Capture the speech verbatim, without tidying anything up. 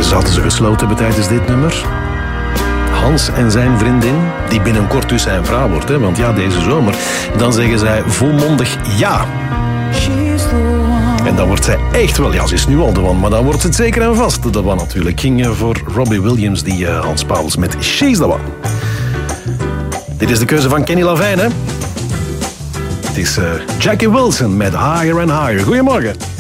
Zaten ze gesloten hebben tijdens dit nummer? Hans en zijn vriendin, die binnenkort dus zijn vrouw wordt, hè, want ja, deze zomer, dan zeggen zij volmondig ja. En dan wordt zij echt wel, ja, ze is nu al de one, maar dan wordt het zeker en vast de one natuurlijk. Ging voor Robbie Williams, die uh, Hans Pauwels met She's the One. Dit is de keuze van Kenny Lavijn, hè? Het is uh, Jackie Wilson met Higher and Higher. Goedemorgen.